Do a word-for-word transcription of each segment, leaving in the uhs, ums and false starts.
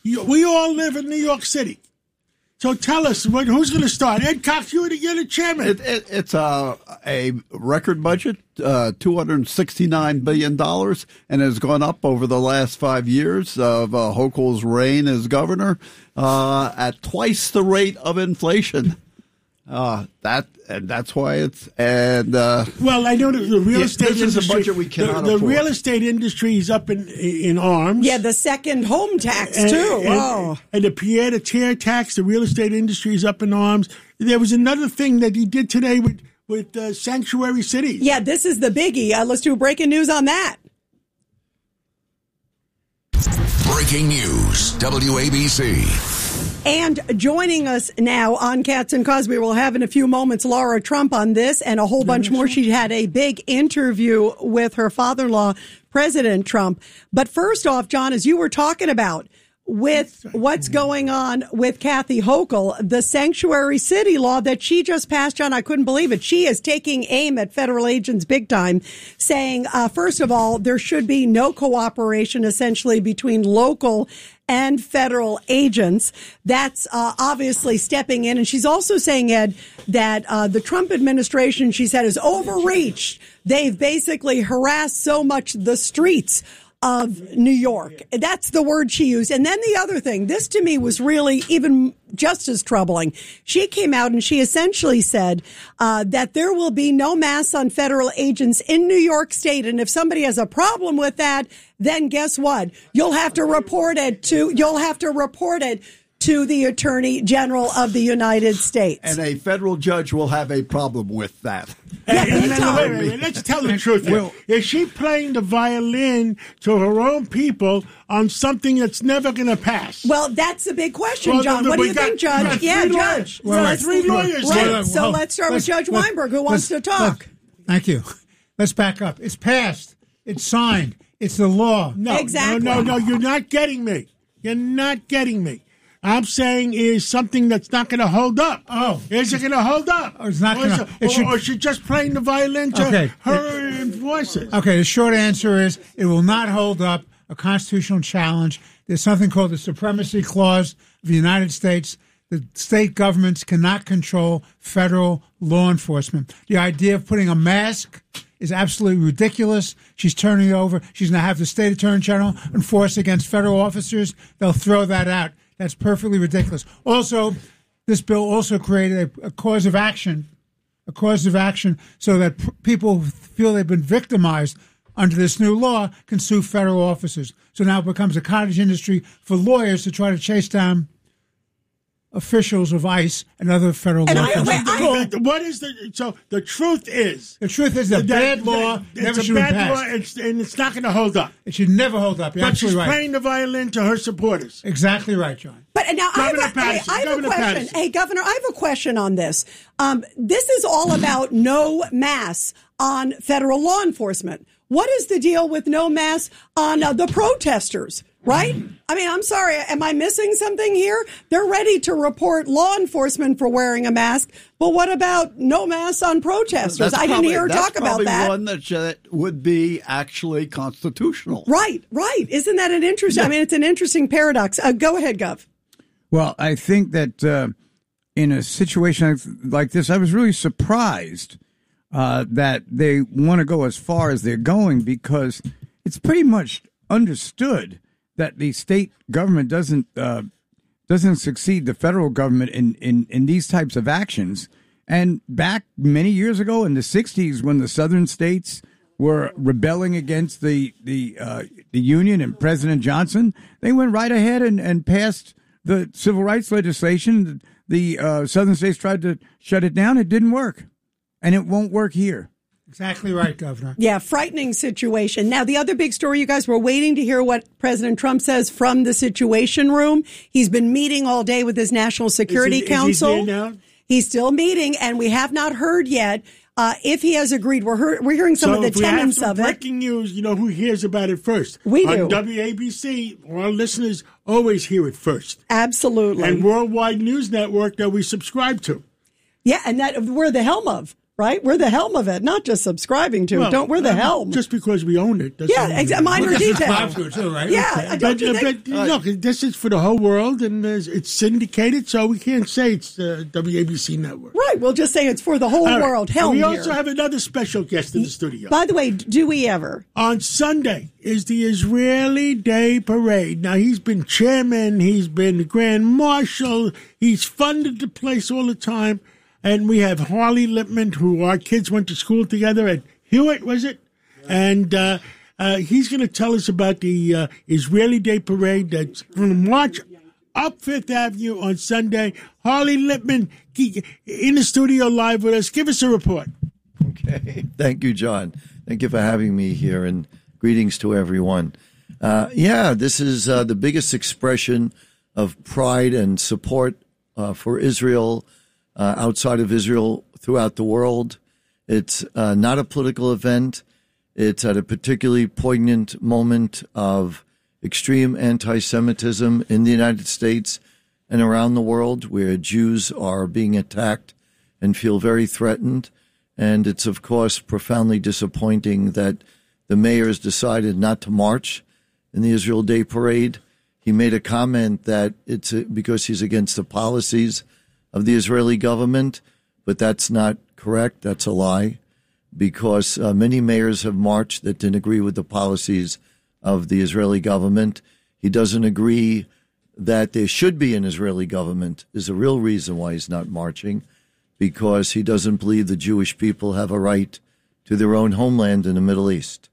You, we all live in New York City. So tell us, what, who's going to start? Ed Cox, you're the chairman. It, it, it's a, a record budget, uh, two hundred sixty-nine billion dollars, and has gone up over the last five years of uh, Hochul's reign as governor uh, at twice the rate of inflation. Uh, that and that's why it's and uh, well, I know the, the real yeah, estate this industry. Is a budget we cannot the, the afford. real estate industry is up in in arms. Yeah, the second home tax and, too. And, oh. and the Pierre to Tear tax. The real estate industry is up in arms. There was another thing that he did today with with uh, sanctuary cities. Yeah, this is the biggie. Uh, let's do breaking news on that. Breaking news, W A B C. And joining us now on Cats and Cosby, we'll have in a few moments Laura Trump on this and a whole bunch more. She had a big interview with her father-in-law, President Trump. But first off, John, as you were talking about, with what's going on with Kathy Hochul, the sanctuary city law that she just passed, John, I couldn't believe it. She is taking aim at federal agents big time, saying, uh, first of all, there should be no cooperation essentially between local and federal agents. That's uh, obviously stepping in. And she's also saying, Ed, that uh, the Trump administration, she said, has overreached. They've basically harassed so much the streets of New York. That's the word she used. And then the other thing, this to me was really even just as troubling. She came out and she essentially said uh, that there will be no masks on federal agents in New York State. And if somebody has a problem with that, then guess what? You'll have to report it to, you'll have to report it to the Attorney General of the United States. And a federal judge will have a problem with that. Yeah, and then, wait, wait, wait, let's tell the truth. Well, is she playing the violin to her own people on something that's never going to pass? Well, that's a big question, well, John. no, what do you got, think, Judge? Yeah, Judge. Well, so right. Three lawyers. Right. Well, so well, let's start with Judge Weinberg, who wants to talk. Thank you. Let's back up. It's passed. It's signed. It's the law. No, exactly. no, no, no. You're not getting me. You're not getting me. I'm saying is something that's not going to hold up. Oh. Is it going to hold up? Oh, it's not going to. Or, should, or is she just playing the violin to okay. her it, voices? Okay, the short answer is it will not hold up a constitutional challenge. There's something called the Supremacy Clause of the United States. The state governments cannot control federal law enforcement. The idea of putting a mask is absolutely ridiculous. She's turning it over. She's going to have the state attorney general enforce against federal officers. They'll throw that out. That's perfectly ridiculous. Also, this bill also created a, a cause of action, a cause of action so that p- people who feel they've been victimized under this new law can sue federal officers. So now it becomes a cottage industry for lawyers to try to chase down officials of ICE and other federal and law I, wait, I, what is the so the truth is the truth is that bad law that, never it's should a have bad passed. law it's, and it's not going to hold up. It should never hold up. You're but she's absolutely right. playing the violin to her supporters. Exactly right, John. But now I have, a, Patterson, hey, I have Governor a question. Patterson. Hey, Governor, I have a question on this. Um, this is all about no masks on federal law enforcement. What is the deal with no masks on uh, the protesters? Right? I mean, I'm sorry. Am I missing something here? They're ready to report law enforcement for wearing a mask. But what about no masks on protesters? That's I probably, didn't hear her talk about that. That's probably one that uh, would be actually constitutional. Right, right. Isn't that an interesting? I mean, it's an interesting paradox. Uh, go ahead, Gov. Well, I think that uh, in a situation like this, I was really surprised uh, that they want to go as far as they're going, because it's pretty much understood that the state government doesn't uh, doesn't succeed the federal government in, in, in these types of actions. And back many years ago in the sixties, when the southern states were rebelling against the the uh, the Union and President Johnson, they went right ahead and, and passed the civil rights legislation. The uh, southern states tried to shut it down. It didn't work. And it won't work here. Exactly right, Governor. Yeah, frightening situation. Now, the other big story, you guys were waiting to hear what President Trump says from the Situation Room. He's been meeting all day with his National Security is he, Council. Is he there now? He's still meeting, and we have not heard yet uh, if he has agreed. We're heard, we're hearing some so of the if we have tenets some of it. Breaking news, you know who hears about it first. We do. On W A B C, our listeners always hear it first. Absolutely. And Worldwide News Network that we subscribe to. Yeah, and that we're the helm of. right? We're the helm of it, not just subscribing to well, it. Don't we're the um, helm. Just because we own it. doesn't Yeah, mean exactly. we- Minor detail. to it too, right? Yeah, Okay. I don't But, you uh, think? but look, this is for the whole world, and there's- it's syndicated, so we can't say it's the W A B C network. Right, we'll just say it's for the whole All right. world. Helm We here. also have another special guest in the studio. By the way, do we ever? On Sunday is the Israeli Day Parade. Now, he's been chairman, he's been grand marshal, he's funded the place all the time. And we have Harley Lipman, who our kids went to school together at Hewitt, was it? And uh, uh, he's going to tell us about the uh, Israeli Day Parade that's going to march up Fifth Avenue on Sunday. Harley Lipman in the studio live with us. Give us a report. Okay. Thank you, John. Thank you for having me here, and greetings to everyone. Uh, yeah, this is uh, the biggest expression of pride and support uh, for Israel, uh, outside of Israel, throughout the world. It's uh, not a political event. It's at a particularly poignant moment of extreme anti-Semitism in the United States and around the world, where Jews are being attacked and feel very threatened. And it's, of course, profoundly disappointing that the mayor has decided not to march in the Israel Day Parade. He made a comment that it's because he's against the policies of the Israeli government, but that's not correct. That's a lie, because uh, many mayors have marched that didn't agree with the policies of the Israeli government. He doesn't agree that there should be an Israeli government is a real reason why he's not marching, because he doesn't believe the Jewish people have a right to their own homeland in the Middle East.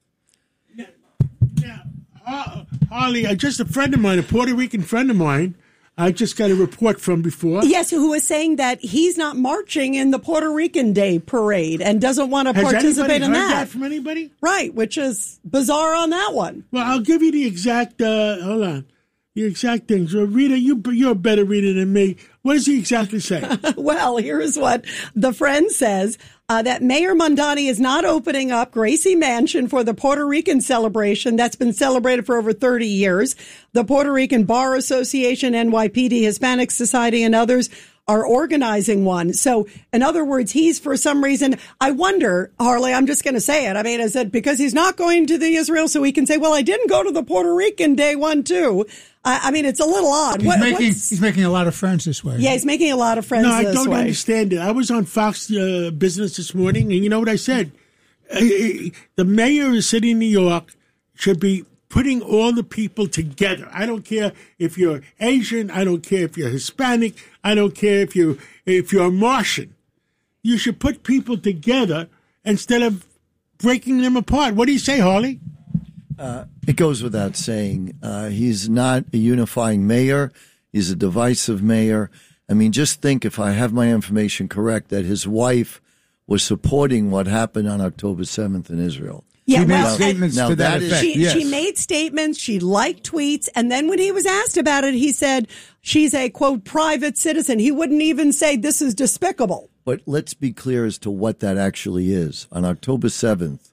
Now, uh, Harley, uh, just a friend of mine, a Puerto Rican friend of mine, I just got a report from before. Yes, who was saying that he's not marching in the Puerto Rican Day Parade and doesn't want to Has participate anybody in heard that. that from anybody? Right, which is bizarre on that one. Well, I'll give you the exact, uh, hold on, the exact things. Well, Rita, you, you're a better reader than me. What does he exactly say? Well, here's what the friend says, uh, that Mayor Mondani is not opening up Gracie Mansion for the Puerto Rican celebration that's been celebrated for over thirty years. The Puerto Rican Bar Association, N Y P D, Hispanic Society, and others are organizing one. So, in other words, he's, for some reason, I wonder, Harley, I'm just going to say it. I mean, is it because he's not going to the Israel so he can say, well, I didn't go to the Puerto Rican Day one, too. I, I mean, it's a little odd. He's, What- making, what's- he's making a lot of friends this way. yeah, he's making a lot of friends No, I this don't way. understand it. I was on Fox uh, Business this morning, and you know what I said? Uh, the mayor of the city of New York should be putting all the people together. I don't care if you're Asian. I don't care if you're Hispanic. I don't care if you if you're Martian. You should put people together instead of breaking them apart. What do you say, Harley? Uh, it goes without saying. Uh, he's not a unifying mayor. He's a divisive mayor. I mean, just think, if I have my information correct, that his wife was supporting what happened on October seventh in Israel. Yeah, She made well, statements now to that, that is- effect. She, yes. she made statements. She liked tweets. And then when he was asked about it, he said she's a, quote, private citizen. He wouldn't even say this is despicable. But let's be clear as to what that actually is. On October seventh,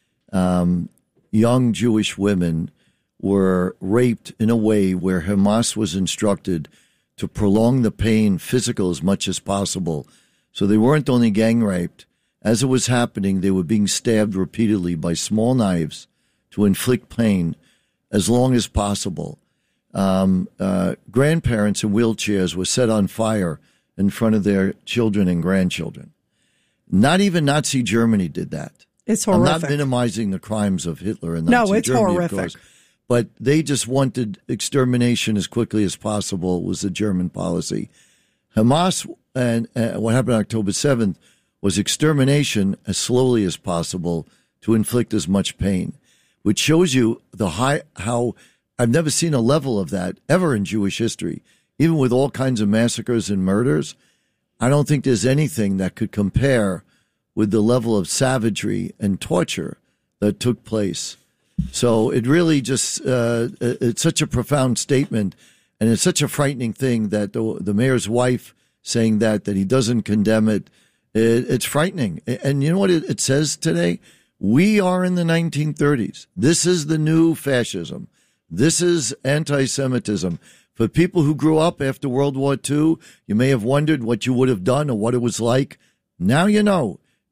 um, young Jewish women were raped in a way where Hamas was instructed to prolong the pain, physical, as much as possible. So they weren't only gang raped. As it was happening, they were being stabbed repeatedly by small knives to inflict pain as long as possible. Um, uh, grandparents in wheelchairs were set on fire in front of their children and grandchildren. Not even Nazi Germany did that. It's I'm horrific. not minimizing the crimes of Hitler and No, Nazi it's Germany, horrific. of course. But they just wanted extermination as quickly as possible, was the German policy. Hamas, and uh, what happened on October seventh, was extermination as slowly as possible to inflict as much pain, which shows you the high, how I've never seen a level of that ever in Jewish history. Even with all kinds of massacres and murders, I don't think there's anything that could compare with the level of savagery and torture that took place. So it really just, uh, it's such a profound statement, and it's such a frightening thing that the, the mayor's wife saying that, that he doesn't condemn it, it it's frightening. And you know what it, it says today? We are in the nineteen thirties. This is the new fascism. This is anti-Semitism. For people who grew up after World War Two, you may have wondered what you would have done or what it was like. Now you know.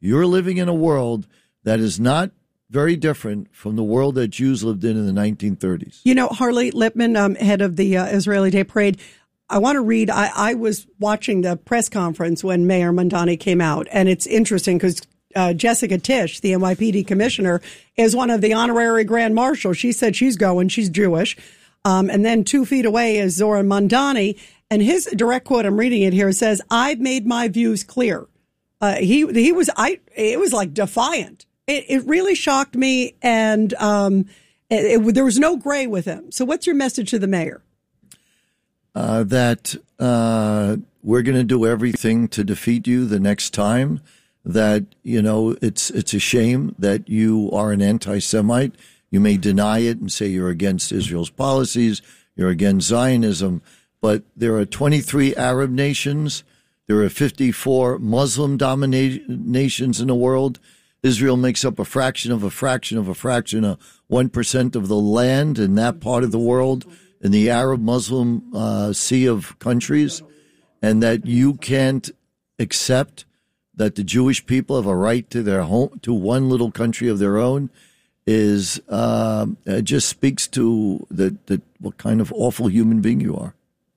You're living in a world that is not very different from the world that Jews lived in in the nineteen thirties. You know, Harley Lipman, um, head of the uh, Israeli Day Parade, I want to read, I, I was watching the press conference when Mayor Mamdani came out, and it's interesting because uh, Jessica Tisch, the N Y P D commissioner, is one of the honorary grand marshals. She said she's going, she's Jewish. Um, and then two feet away is Zoran Mamdani, and his direct quote, I'm reading it here, says, "I've made my views clear." Uh, he he was, I it was like defiant. It, it really shocked me, and um, it, it, there was no gray with him. So what's your message to the mayor? Uh, that uh, we're going to do everything to defeat you the next time. That, you know, it's it's a shame that you are an anti-Semite. You may deny it and say you're against Israel's policies, you're against Zionism, but there are twenty-three Arab nations. There are fifty-four Muslim-dominated nations in the world. Israel makes up a fraction of a fraction of a fraction of one percent of the land in that part of the world, in the Arab Muslim uh, sea of countries, and that you can't accept that the Jewish people have a right to their home, to one little country of their own, is uh, it just speaks to the, the what kind of awful human being you are.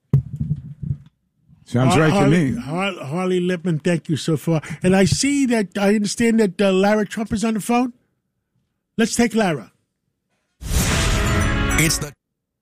Sounds right Harley, to me. Har- Harley Lipman, thank you so far. And I see that, I understand that uh, Lara Trump is on the phone. Let's take Lara. It's the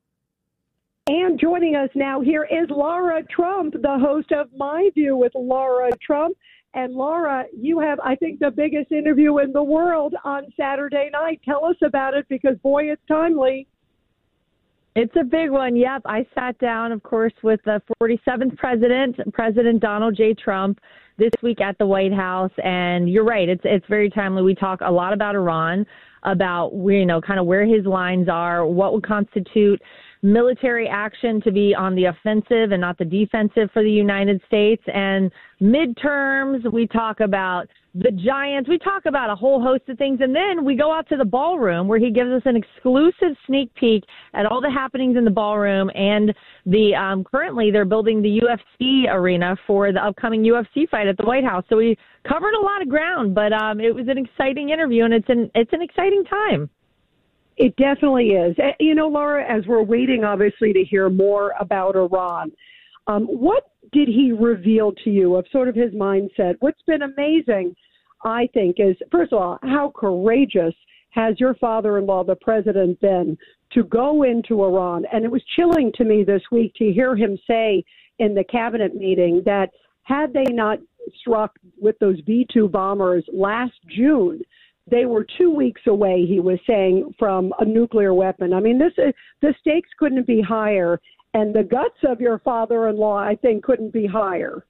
And joining us now here is Lara Trump, the host of My View with Lara Trump. And Lara, you have, I think, the biggest interview in the world on Saturday night. Tell us about it because, boy, it's timely. It's a big one. Yep. I sat down, of course, with the forty-seventh president, President Donald J. Trump, this week at the White House. And you're right. It's it's very timely. We talk a lot about Iran, about, you know, kind of where his lines are, what would constitute military action to be on the offensive and not the defensive for the United States. And midterms, we talk about the Giants. We talk about a whole host of things. And then we go out to the ballroom where he gives us an exclusive sneak peek at all the happenings in the ballroom. And the um, currently they're building the U F C arena for the upcoming U F C fight at the White House. So we covered a lot of ground, but um, it was an exciting interview, and it's an it's an exciting time. It definitely is. You know, Laura, as we're waiting, obviously, to hear more about Iran, um, what did he reveal to you of sort of his mindset? What's been amazing, I think, is, first of all, how courageous has your father-in-law, the president, been to go into Iran? And it was chilling to me this week to hear him say in the cabinet meeting that had they not struck with those B two bombers last June, they were two weeks away, he was saying, from a nuclear weapon. I mean, this uh, the stakes couldn't be higher, and the guts of your father-in-law, I think, couldn't be higher.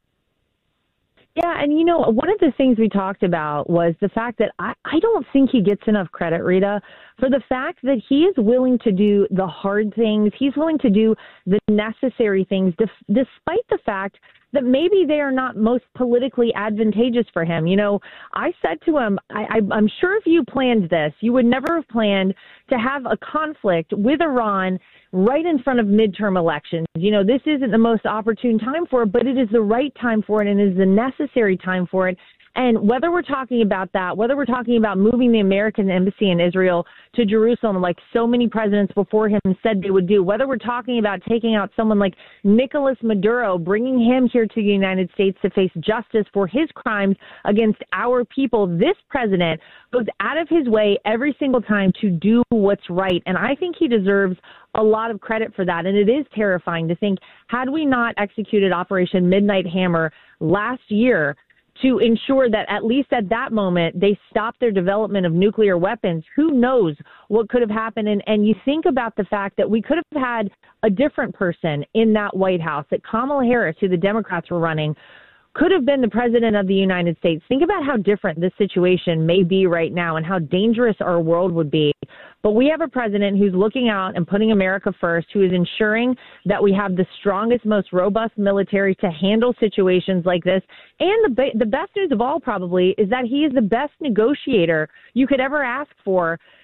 Yeah, and you know, one of the things we talked about was the fact that I, I don't think he gets enough credit, Rita, for the fact that he is willing to do the hard things. He's willing to do the necessary things, def- despite the fact that maybe they are not most politically advantageous for him. You know, I said to him, I, I, I'm sure if you planned this, you would never have planned to have a conflict with Iran right in front of midterm elections. You know, this isn't the most opportune time for it, but it is the right time for it and it is the necessary time for it. And whether we're talking about that, whether we're talking about moving the American embassy in Israel to Jerusalem, like so many presidents before him said they would do, whether we're talking about taking out someone like Nicolas Maduro, bringing him here to the United States to face justice for his crimes against our people, this president goes out of his way every single time to do what's right. And I think he deserves a lot of credit for that. And it is terrifying to think, had we not executed Operation Midnight Hammer last year to ensure that at least at that moment they stopped their development of nuclear weapons, who knows what could have happened. And, and you think about the fact that we could have had a different person in that White House, that Kamala Harris, who the Democrats were running, could have been the president of the United States. Think about how different this situation may be right now and how dangerous our world would be. But we have a president who's looking out and putting America first, who is ensuring that we have the strongest, most robust military to handle situations like this. And the be- the best news of all probably is that he is the best negotiator you could ever ask for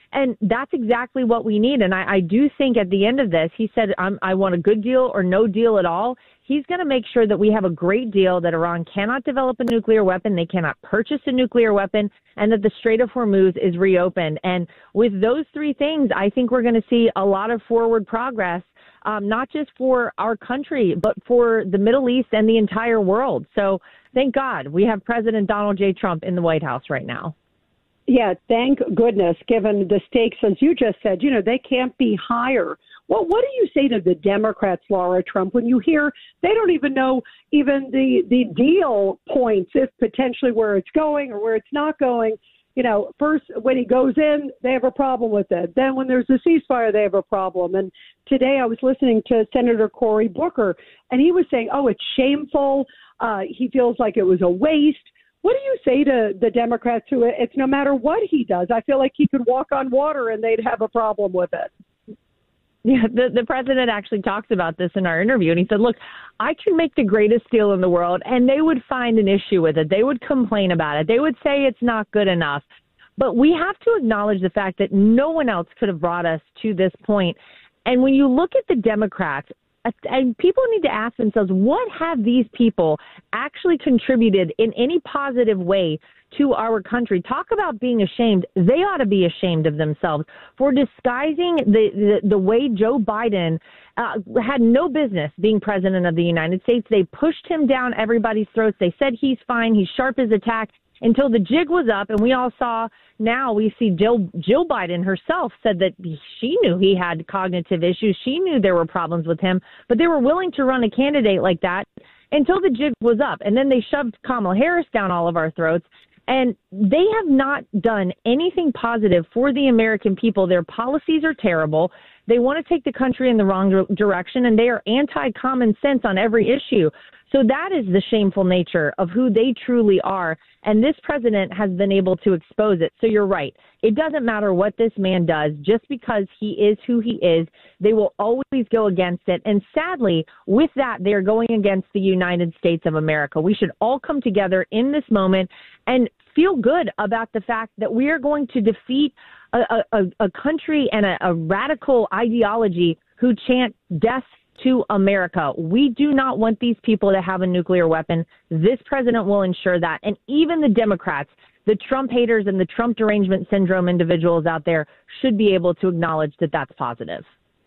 And that's exactly what we need. And I, I do think at the end of this, he said, I'm, I want a good deal or no deal at all. He's going to make sure that we have a great deal, that Iran cannot develop a nuclear weapon, they cannot purchase a nuclear weapon, and that the Strait of Hormuz is reopened. And with those three things, I think we're going to see a lot of forward progress, um, not just for our country, but for the Middle East and the entire world. So thank God we have President Donald J. Trump in the White House right now. Yeah, thank goodness, given the stakes, as you just said, you know, they can't be higher. Well, what do you say to the Democrats, Laura Trump, when you hear they don't even know even the, the deal points, if potentially where it's going or where it's not going? You know, first, when he goes in, they have a problem with it. Then when there's a ceasefire, they have a problem. And today I was listening to Senator Cory Booker, and he was saying, oh, it's shameful. Uh, he feels like it was a waste. What do you say to the Democrats who it's no matter what he does? I feel like he could walk on water and they'd have a problem with it. Yeah, the, the president actually talks about this in our interview, and he said, look, I can make the greatest deal in the world, and they would find an issue with it. They would complain about it. They would say it's not good enough. But we have to acknowledge the fact that no one else could have brought us to this point. And when you look at the Democrats, and people need to ask themselves, what have these people actually contributed in any positive way to our country? Talk about being ashamed. They ought to be ashamed of themselves for disguising the, the, the way Joe Biden uh, had no business being president of the United States. They pushed him down everybody's throats. They said he's fine. He's sharp as a tack. Until the jig was up, and we all saw, now we see Jill, Jill Biden herself said that she knew he had cognitive issues. She knew there were problems with him, but they were willing to run a candidate like that until the jig was up. And then they shoved Kamala Harris down all of our throats. And they have not done anything positive for the American people. Their policies are terrible. They want to take the country in the wrong direction, and they are anti-common sense on every issue. So that is the shameful nature of who they truly are. And this president has been able to expose it. So you're right. It doesn't matter what this man does. Just because he is who he is, they will always go against it. And sadly, with that, they're going against the United States of America. We should all come together in this moment and feel good about the fact that we are going to defeat a, a, a country and a, a radical ideology who chant death to America. We do not want these people to have a nuclear weapon. This president will ensure that. And even the Democrats, the Trump haters and the Trump derangement syndrome individuals out there should be able to acknowledge that that's positive.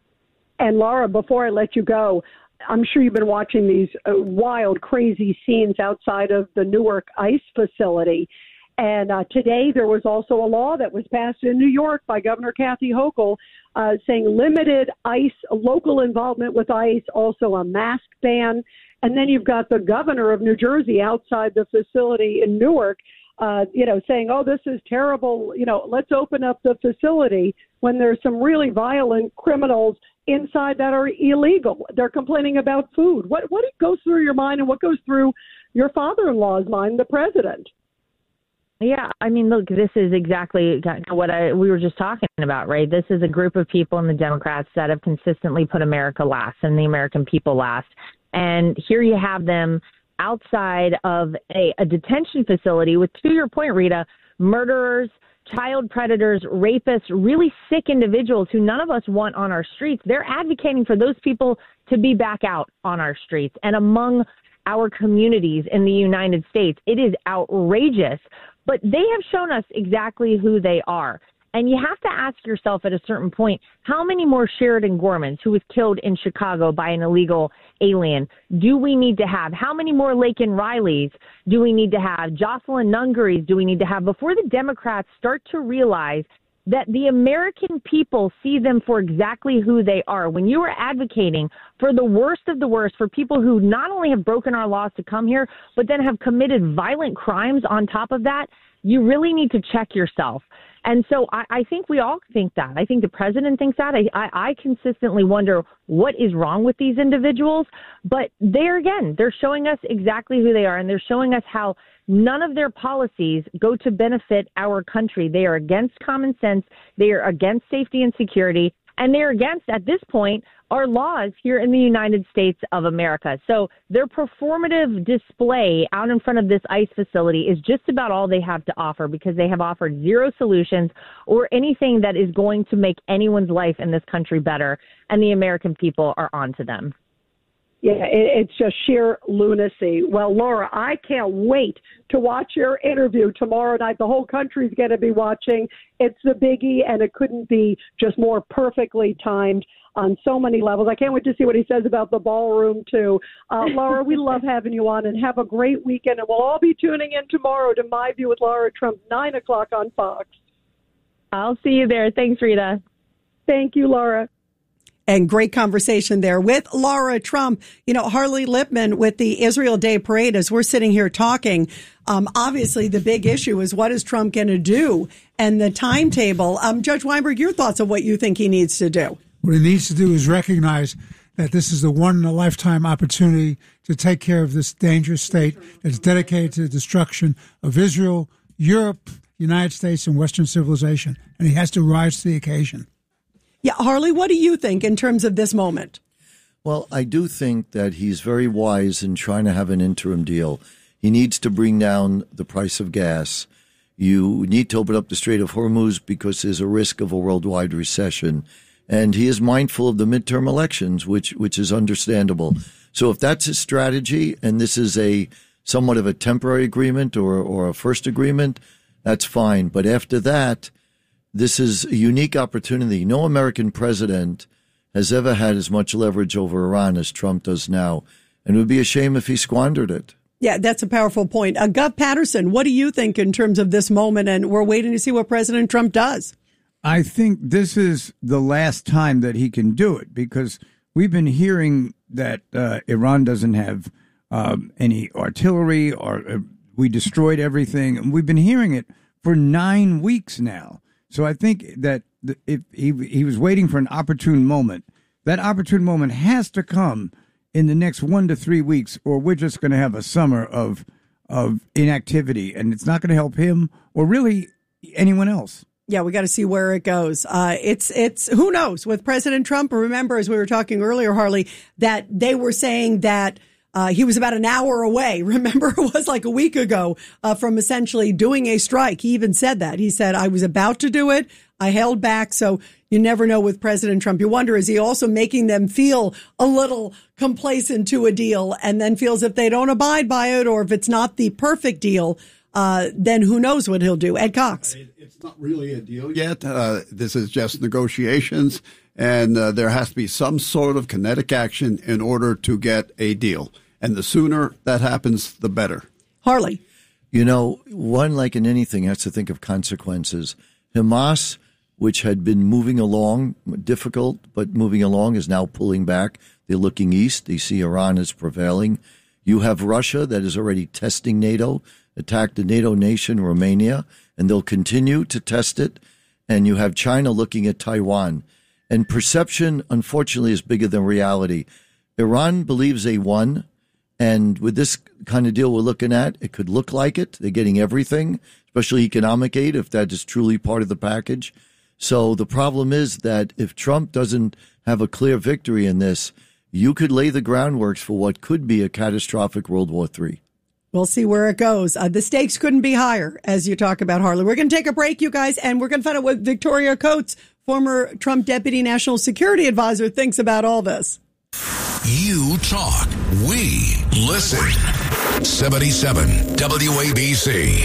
And Laura, before I let you go, I'm sure you've been watching these uh, wild, crazy scenes outside of the Newark ICE facility. And uh, today there was also a law that was passed in New York by Governor Kathy Hochul uh, saying limited ICE, local involvement with ICE, also a mask ban. And then you've got the governor of New Jersey outside the facility in Newark, uh, you know, saying, oh, this is terrible. You know, let's open up the facility when there's some really violent criminals inside that are illegal. They're complaining about food. What, what goes through your mind and what goes through your father-in-law's mind, the president? Yeah, I mean, look, this is exactly what I, we were just talking about, right? This is a group of people in the Democrats that have consistently put America last and the American people last. And here you have them outside of a, a detention facility with, to your point, Rita, murderers, child predators, rapists, really sick individuals who none of us want on our streets. They're advocating for those people to be back out on our streets and among our communities in the United States. It is outrageous. But they have shown us exactly who they are. And you have to ask yourself at a certain point, how many more Sheridan Gormans, who was killed in Chicago by an illegal alien, do we need to have? How many more Laken Rileys do we need to have? Jocelyn Nungary's do we need to have before the Democrats start to realize that the American people see them for exactly who they are? When you are advocating for the worst of the worst, for people who not only have broken our laws to come here, but then have committed violent crimes on top of that, you really need to check yourself. And so I, I think we all think that. I think the president thinks that. I, I, I consistently wonder what is wrong with these individuals. But there again, they're showing us exactly who they are, and they're showing us how none of their policies go to benefit our country. They are against common sense. They are against safety and security. And they're against, at this point, are laws here in the United States of America. So their performative display out in front of this ICE facility is just about all they have to offer, because they have offered zero solutions or anything that is going to make anyone's life in this country better. And the American people are on to them. Yeah, it, it's just sheer lunacy. Well, Laura, I can't wait to watch your interview tomorrow night. The whole country's going to be watching. It's the biggie, and it couldn't be just more perfectly timed on so many levels. I can't wait to see what he says about the ballroom, too. Uh, Laura, we love having you on, and have a great weekend. And we'll all be tuning in tomorrow to My View with Laura Trump, nine o'clock on Fox. I'll see you there. Thanks, Rita. Thank you, Laura. And great conversation there with Laura Trump. You know, Harley Lipman with the Israel Day Parade, as we're sitting here talking, um, obviously the big issue is what is Trump going to do and the timetable. Um, Judge Weinberg, your thoughts on what you think he needs to do? What he needs to do is recognize that this is the one-in-a-lifetime opportunity to take care of this dangerous state that's dedicated to the destruction of Israel, Europe, United States, and Western civilization. And he has to rise to the occasion. Yeah, Harley, what do you think in terms of this moment? Well, I do think that he's very wise in trying to have an interim deal. He needs to bring down the price of gas. You need to open up the Strait of Hormuz because there's a risk of a worldwide recession. And he is mindful of the midterm elections, which which is understandable. So if that's his strategy, and this is a somewhat of a temporary agreement or, or a first agreement, that's fine. But after that, this is a unique opportunity. No American president has ever had as much leverage over Iran as Trump does now. And it would be a shame if he squandered it. Yeah, that's a powerful point. Uh, Gov Patterson, what do you think in terms of this moment? And we're waiting to see what President Trump does. I think this is the last time that he can do it, because we've been hearing that uh, Iran doesn't have um, any artillery, or uh, we destroyed everything. And we've been hearing it for nine weeks now. So I think that if he, he was waiting for an opportune moment, that opportune moment has to come in the next one to three weeks, or we're just going to have a summer of of inactivity, and it's not going to help him or really anyone else. Yeah, we got to see where it goes. Uh, it's it's who knows with President Trump. Remember, as we were talking earlier, Harley, that they were saying that Uh, he was about an hour away. Remember, it was like a week ago uh, from essentially doing a strike. He even said that. He said, I was about to do it. I held back. So you never know with President Trump. You wonder, is he also making them feel a little complacent to a deal, and then feels if they don't abide by it, or if it's not the perfect deal, uh, then who knows what he'll do. Ed Cox. It's not really a deal yet. Uh, this is just negotiations, and uh, there has to be some sort of kinetic action in order to get a deal. And the sooner that happens, the better. Harley. You know, one, like in anything, has to think of consequences. Hamas, which had been moving along, difficult, but moving along, is now pulling back. They're looking east. They see Iran is prevailing. You have Russia that is already testing NATO, attacked a NATO nation, Romania, and they'll continue to test it. And you have China looking at Taiwan. And perception, unfortunately, is bigger than reality. Iran believes they won. And with this kind of deal we're looking at, it could look like it. They're getting everything, especially economic aid, if that is truly part of the package. So the problem is that if Trump doesn't have a clear victory in this, you could lay the groundworks for what could be a catastrophic World War Three. We'll see where it goes. Uh, the stakes couldn't be higher, as you talk about, Harley. We're going to take a break, you guys, and we're going to find out what Victoria Coates, former Trump Deputy National Security Advisor, thinks about all this. You talk, we listen. seventy-seven W A B C.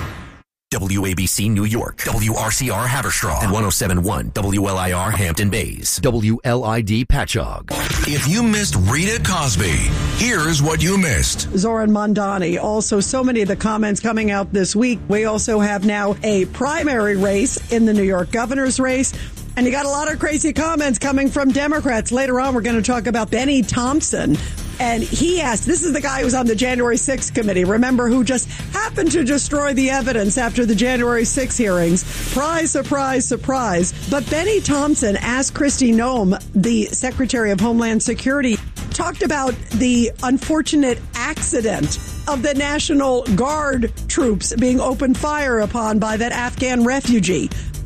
W A B C New York, W R C R Haverstraw, and one oh seven point one W L I R Hampton Bays, W L I D Patchogue. If you missed Rita Cosby, here's what you missed. Zoran Mondani. Also, so many of the comments coming out this week. We also have now a primary race in the New York governor's race. And you got a lot of crazy comments coming from Democrats. Later on, we're going to talk about Benny Thompson. And he asked, this is the guy who was on the January sixth committee, remember, who just happened to destroy the evidence after the January sixth hearings. Surprise, surprise, surprise. But Benny Thompson asked Kristi Noem, the Secretary of Homeland Security, talked about the unfortunate accident of the National Guard troops being opened fire upon by that Afghan refugee.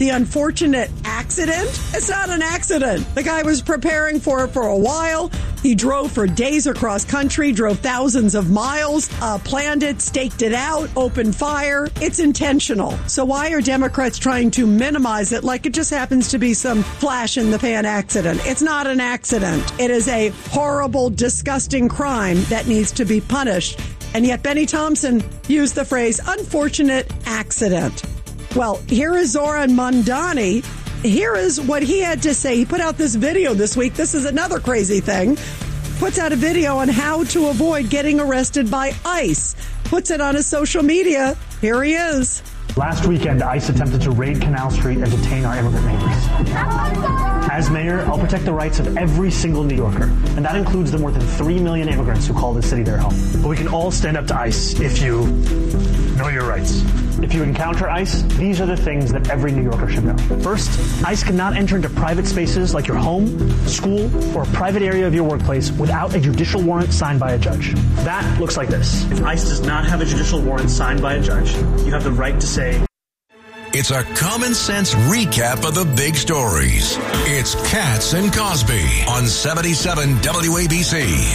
The unfortunate accident? It's not an accident. The guy was preparing for it for a while. He drove for days across country, drove thousands of miles, uh, planned it, staked it out, opened fire. It's intentional. So why are Democrats trying to minimize it like it just happens to be some flash in the pan accident? It's not an accident. It is a horrible, disgusting crime that needs to be punished. And yet Benny Thompson used the phrase unfortunate accident. Well, here is Zoran Mondani. Here is what he had to say. He put out this video this week. This is another crazy thing. Puts out a video on how to avoid getting arrested by ICE. Puts it on his social media. Here he is. Last weekend, ICE attempted to raid Canal Street and detain our immigrant neighbors. As mayor, I'll protect the rights of every single New Yorker, and that includes the more than three million immigrants who call this city their home. But we can all stand up to ICE if you know your rights. If you encounter ICE, these are the things that every New Yorker should know. First, ICE cannot enter into private spaces like your home, school, or a private area of your workplace without a judicial warrant signed by a judge. That looks like this. If ICE does not have a judicial warrant signed by a judge, you have the right to say... It's a common sense recap of the big stories. It's Katz and Cosby on seventy-seven W A B C.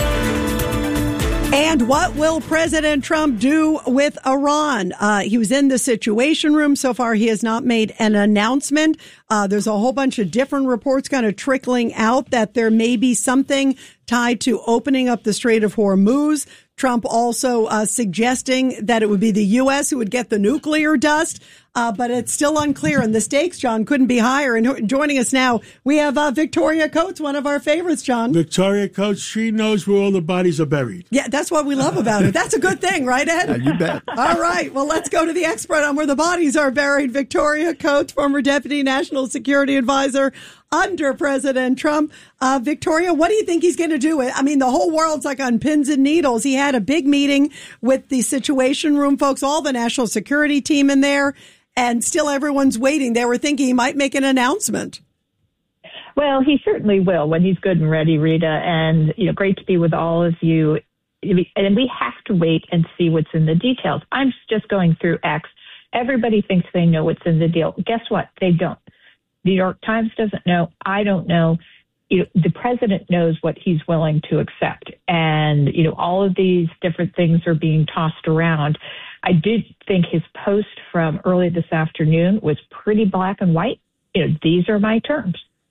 And what will President Trump do with Iran? Uh, he was in the Situation Room. So far, he has not made an announcement. Uh, there's a whole bunch of different reports kind of trickling out that there may be something tied to opening up the Strait of Hormuz. Trump also uh, suggesting that it would be the U S who would get the nuclear dust. Uh, but it's still unclear. And the stakes, John, couldn't be higher. And joining us now, we have uh, Victoria Coates, one of our favorites, John. Victoria Coates, she knows where all the bodies are buried. Yeah, that's what we love about it. That's a good thing, right, Ed? Yeah, you bet. All right. Well, let's go to the expert on where the bodies are buried. Victoria Coates, former Deputy National Security Advisor under President Trump. Uh, Victoria, what do you think he's going to do? I mean, the whole world's like on pins and needles. He had a big meeting with the Situation Room folks, all the national security team in there. And still everyone's waiting. They were thinking he might make an announcement. Well, he certainly will when he's good and ready, Rita. And, you know, great to be with all of you. And we have to wait and see what's in the details. I'm just going through X. Everybody thinks they know what's in the deal. Guess what? They don't. The New York Times doesn't know. I don't know. You know, the president knows what he's willing to accept. And, you know, all of these different things are being tossed around. I did think his post from early this afternoon was pretty black and white. You know, these are my terms.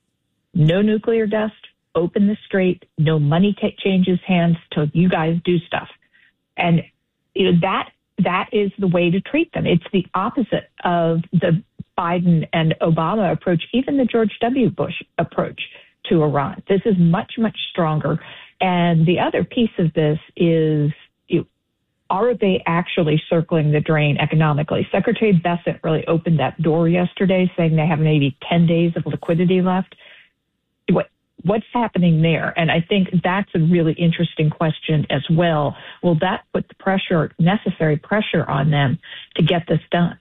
No nuclear dust, open the strait, no money t- changes hands till you guys do stuff. And you know, that that is the way to treat them. It's the opposite of the Biden and Obama approach, even the George W. Bush approach to Iran. This is much, much stronger. And the other piece of this is, you know, are they actually circling the drain economically? Secretary Bessent really opened that door yesterday, saying they have maybe ten days of liquidity left. What What's happening there? And I think that's a really interesting question as well. Will that put the pressure, necessary pressure on them to get this done?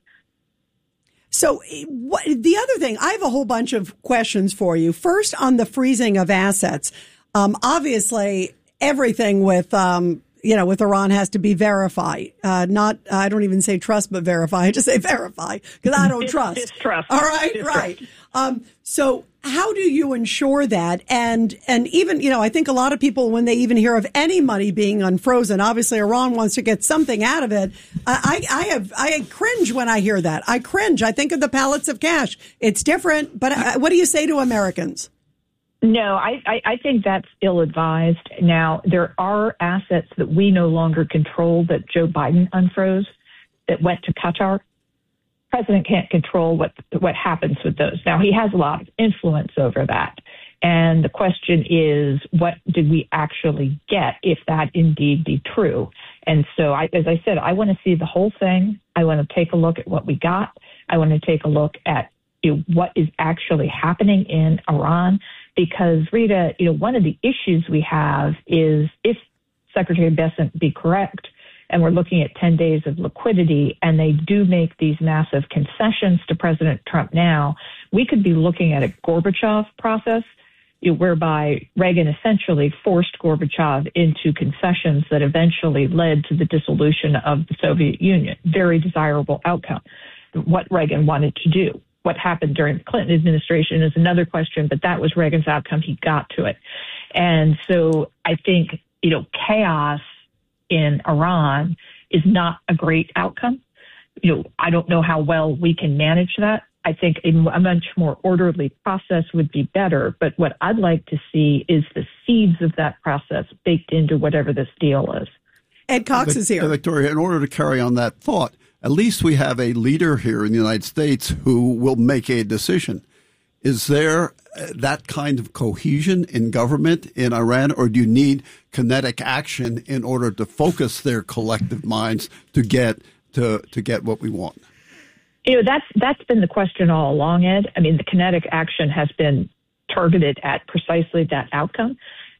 So what, the other thing, I have a whole bunch of questions for you. First, on the freezing of assets. Um, obviously, everything with um, you know, with Iran has to be verified. Uh, not, I don't even say trust, but verify. I just say verify because I don't trust. Distrust. All right, Distrust. right. Um, so how do you ensure that? And, and even, you know, I think a lot of people, when they even hear of any money being unfrozen, obviously Iran wants to get something out of it. I, I have, I cringe when I hear that. I cringe. I think of the pallets of cash. It's different, but I, what do you say to Americans? No, I, I, I think that's ill-advised. Now, there are assets that we no longer control that Joe Biden unfroze that went to Qatar. The president can't control what what happens with those. Now, he has a lot of influence over that. And the question is, what did we actually get if that indeed be true? And so, I, as I said, I want to see the whole thing. I want to take a look at what we got. I want to take a look at, you know, what is actually happening in Iran. Because, Rita, you know, one of the issues we have is if Secretary Bessent be correct, and we're looking at ten days of liquidity, and they do make these massive concessions to President Trump now, we could be looking at a Gorbachev process, you know, whereby Reagan essentially forced Gorbachev into concessions that eventually led to the dissolution of the Soviet Union. Very desirable outcome, what Reagan wanted to do. what happened during the Clinton administration is another question, but that was Reagan's outcome. He got to it. And so I think, you know, chaos in Iran is not a great outcome. You know, I don't know how well we can manage that. I think a, a much more orderly process would be better. But what I'd like to see is the seeds of that process baked into whatever this deal is. Ed Cox is here. Victoria, in order to carry on that thought, at least we have a leader here in the United States who will make a decision. Is there that kind of cohesion in government in Iran, or do you need kinetic action in order to focus their collective minds to get to, to get what we want? You know, that's that's been the question all along, Ed. I mean, the kinetic action has been targeted at precisely that outcome.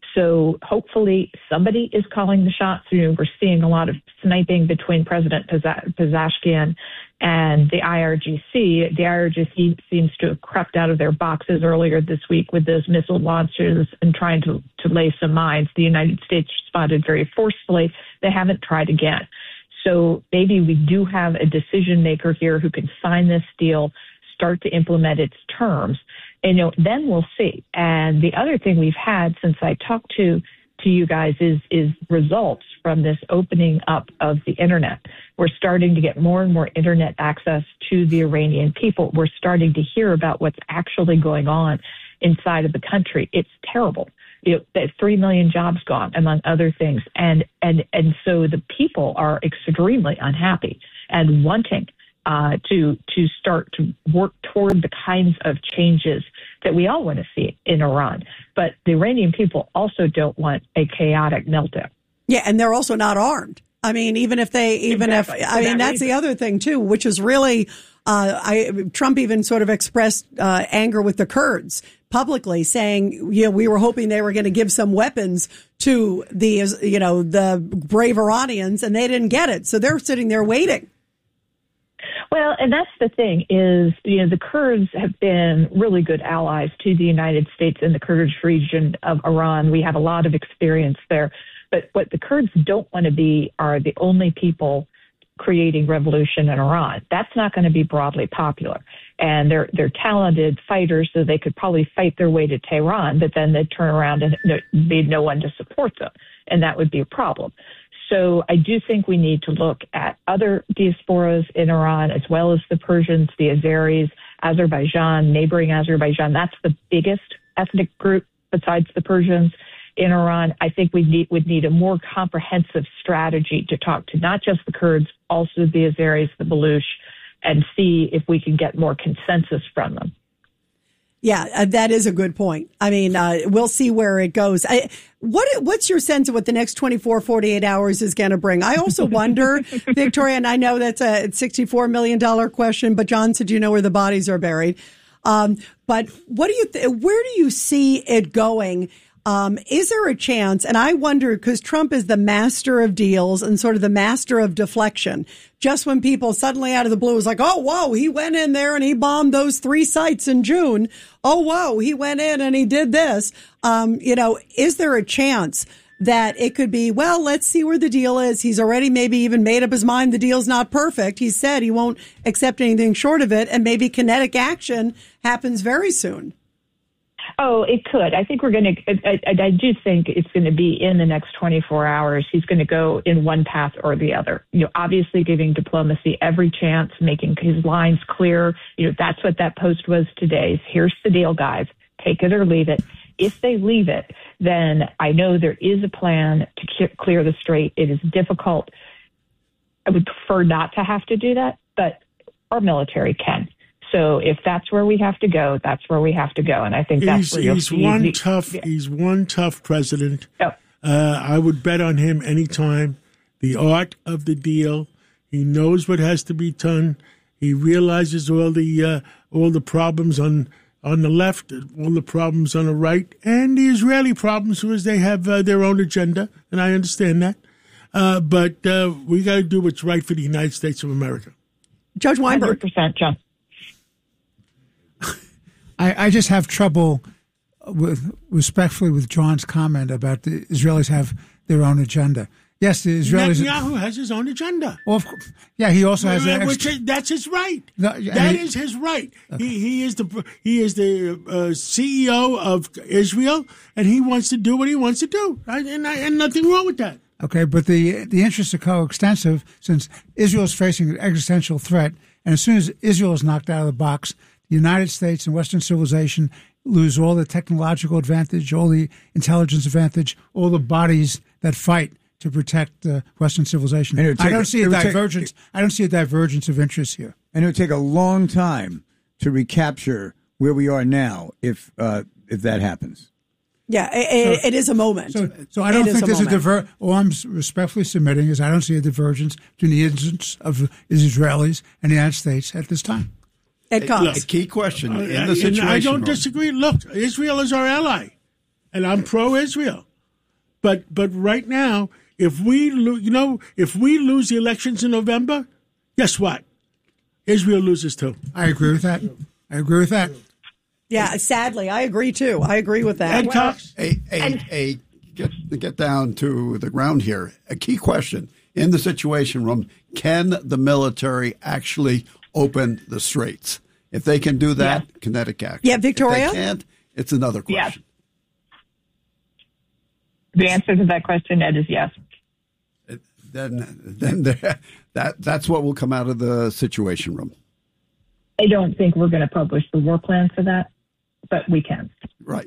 So hopefully somebody is calling the shots. You know, we're seeing a lot of sniping between President Pezeshkian and the I R G C. The I R G C seems to have crept out of their boxes earlier this week with those missile launches and trying to, to lay some mines. The United States responded very forcefully. They haven't tried again. So maybe we do have a decision maker here who can sign this deal, start to implement its terms, and you know, then we'll see. And the other thing we've had since I talked to to you guys is is results from this opening up of the internet. We're starting to get more and more internet access to the Iranian people. We're starting to hear about what's actually going on inside of the country. It's terrible. You know, that three million jobs gone, among other things. And, and, and so the people are extremely unhappy and wanting uh, to, to start to work toward the kinds of changes that we all want to see in Iran. But the Iranian people also don't want a chaotic meltdown. Yeah, and they're also not armed. I mean, even if they, even exactly. if, I mean, that's the other thing too, which is really, uh, I, Trump even sort of expressed, uh, anger with the Kurds publicly, saying, you know, we were hoping they were going to give some weapons to the, you know, the brave Iranians, and they didn't get it. So they're sitting there waiting. Well, and that's the thing is, you know, the Kurds have been really good allies to the United States in the Kurdish region of Iran. We have a lot of experience there. But what the Kurds don't want to be are the only people creating revolution in Iran. That's not going to be broadly popular. And they're they're talented fighters, so they could probably fight their way to Tehran, but then they'd turn around and they'd no one to support them. And that would be a problem. So I do think we need to look at other diasporas in Iran, as well as the Persians, the Azeris, Azerbaijan, neighboring Azerbaijan. That's the biggest ethnic group besides the Persians in Iran. I think we need, would need a more comprehensive strategy to talk to not just the Kurds, also the Azeris, the Baluch, and see if we can get more consensus from them. Yeah, uh, that is a good point. I mean, uh, we'll see where it goes. I, what What's your sense of what the next twenty-four, forty-eight hours is going to bring? I also wonder, Victoria, and I know that's a sixty-four million dollars question, but John said you know where the bodies are buried. Um, but what do you th- where do you see it going? Um, is there a chance? And I wonder, because Trump is the master of deals and sort of the master of deflection. Just when people suddenly out of the blue is like, oh, whoa, he went in there and he bombed those three sites in June. Oh, whoa, he went in and he did this. Um, you know, is there a chance that it could be, well, let's see where the deal is. He's already maybe even made up his mind the deal's not perfect. He said he won't accept anything short of it. And maybe kinetic action happens very soon. Oh, it could. I think we're going to, I, I, I do think it's going to be in the next twenty-four hours. He's going to go in one path or the other. You know, obviously giving diplomacy every chance, making his lines clear. You know, that's what that post was today. Here's the deal, guys. Take it or leave it. If they leave it, then I know there is a plan to clear the strait. It is difficult. I would prefer not to have to do that, but our military can. So if that's where we have to go, that's where we have to go. And I think that's he's, where you'll he's see. one the, tough. yeah. He's one tough president. Oh. Uh, I would bet on him anytime. The art of the deal. He knows what has to be done. He realizes all the uh, all the problems on on the left, all the problems on the right, and the Israeli problems because they have uh, their own agenda, and I understand that. Uh, but uh, we got to do what's right for the United States of America. Judge Weinberg. one hundred percent, John. I, I just have trouble with respectfully with John's comment about the Israelis have their own agenda. Yes, the Israelis. Netanyahu has his own agenda. Well, of course. Yeah, he also has Well, an which extra, is, that's his right. No, that he- is his right. He he is the he is the uh, C E O of Israel, and he wants to do what he wants to do, right? and I, and nothing wrong with that. Okay, but the the interests are coextensive since Israel is facing an existential threat, and as soon as Israel is knocked out of the box, the United States and Western civilization lose all the technological advantage, all the intelligence advantage, all the bodies that fight to protect uh, Western civilization. And it would I take don't a- see it a would take- divergence. I don't see a divergence of interests here. And it would take a long time to recapture where we are now if uh, if that happens. Yeah, it, it is a moment. So, so I don't It is think there's a moment. diver. All I'm respectfully submitting is I don't see a divergence between the interests of Israelis and the United States at this time. It comes. A key question Uh, in the and situation. I don't room. disagree. Look, Israel is our ally, and I'm pro-Israel. But but right now, if we lo- you know if we lose the elections in November, guess what? Israel loses too. I agree with that. I agree with that. Yeah, sadly, I agree too. I agree with that. Ed Cox, a, a, a get, get down to the ground here. A key question in the Situation Room: can the military actually open the straits? If they can do that, Yeah. kinetic action. Yeah, Victoria? If they can't, it's another question. The answer to that question, Ed, is yes. Then, then there, that that's what will come out of the Situation Room. I don't think we're going to publish the war plan for that, but we can. Right.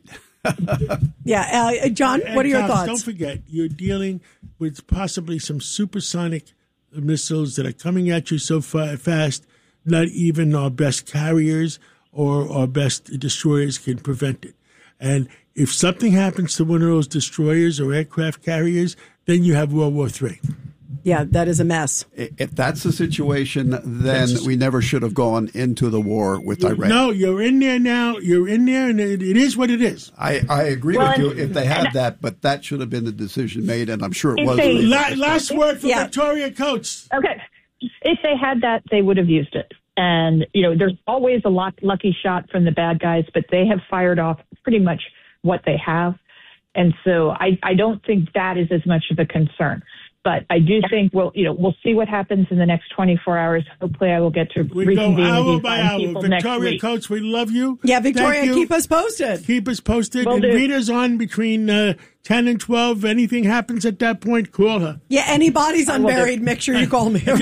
Yeah, uh, John, Ed what are your Cox, thoughts? Don't forget, you're dealing with possibly some supersonic missiles that are coming at you so fa- fast. Not even our best carriers or our best destroyers can prevent it. And if something happens to one of those destroyers or aircraft carriers, then you have World War Three. Yeah, that is a mess. If that's the situation, then we never should have gone into the war with Iran. No, you're in there now. You're in there, and it, it is what it is. I, I agree Well, with you and- if they had and- that, but that should have been the decision made, and I'm sure it If was. they- La- last word for Yeah. Victoria Coates. Okay. If they had that, they would have used it. And, you know, there's always a luck, lucky shot from the bad guys, but they have fired off pretty much what they have. And so I, I don't think that is as much of a concern. But I do think we'll, you know, we'll see what happens in the next twenty-four hours. Hopefully I will get to We go reconvene with hour you by fine hour. people next Victoria week. Coates, we love you. Yeah, Victoria, Thank you. keep us posted. Keep us posted. Will and do. Rita's on between uh, ten and twelve. Anything happens at that point, call her. Yeah, any bodies will unburied, make sure you call me. Right?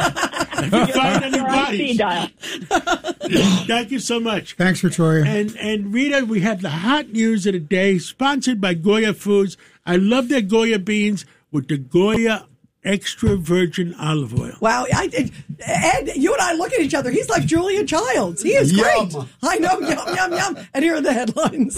If you find any You're on bodies. speed dial. Thank you so much. Thanks, Victoria. And and Rita, we have the hot news of the day, sponsored by Goya Foods. I love their Goya beans with the Goya extra virgin olive oil. Wow, I, Ed, you and I look at each other. He's like Julia Childs. He is Yum. great. I know, yum, yum, yum. And here are the headlines.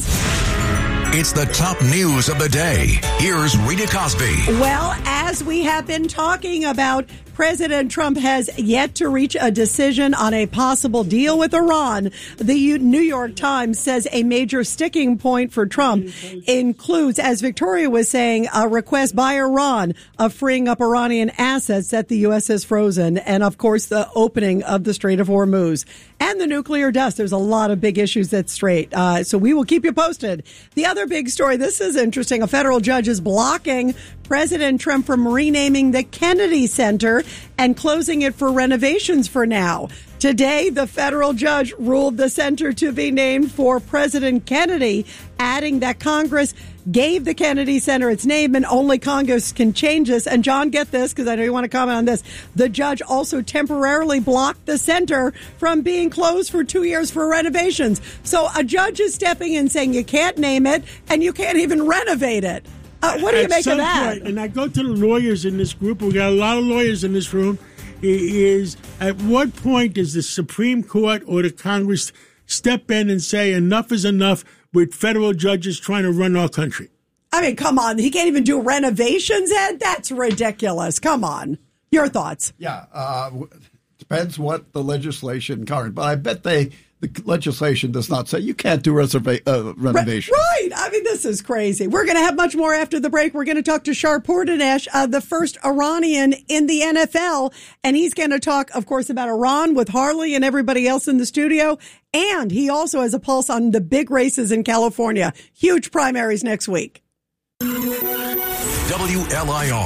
It's the top news of the day. Here's Rita Cosby. Well, as we have been talking about, President Trump has yet to reach a decision on a possible deal with Iran. The New York Times says a major sticking point for Trump includes, as Victoria was saying, a request by Iran of freeing up Iranian assets that the U S has frozen, and of course the opening of the Strait of Hormuz and the nuclear dust. There's a lot of big issues that's straight. Uh, so we will keep you posted. The other big story, this is interesting. A federal judge is blocking President Trump from renaming the Kennedy Center and closing it for renovations for now. Today, the federal judge ruled the center to be named for President Kennedy, adding that Congress gave the Kennedy Center its name and only Congress can change this. And John, get this, because I know you want to comment on this. The judge also temporarily blocked the center from being closed for two years for renovations. So a judge is stepping in saying you can't name it and you can't even renovate it. Uh, what do you At make some of that? Point, and I go to the lawyers in this group. We got a lot of lawyers in this room. Is at what point does the Supreme Court or the Congress step in and say enough is enough with federal judges trying to run our country? I mean, come on. He can't even do renovations, Ed? That's ridiculous. Come on. Your thoughts? Yeah, uh, depends what the legislation covers, but I bet they the legislation does not say you can't do reserva- uh, renovation. Right. I mean, this is crazy. We're going to have much more after the break. We're going to talk to Shar Portinash, uh, the first Iranian in the N F L. And he's going to talk, of course, about Iran with Harley and everybody else in the studio. And he also has a pulse on the big races in California. Huge primaries next week. W L I R,